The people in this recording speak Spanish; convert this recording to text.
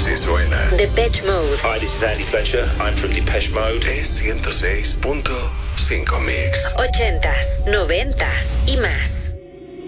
Así suena. Depeche Mode. Hi, this is Andy Fletcher. I'm from Depeche Mode. Es 106.5 Mix. 80s, 90s y más.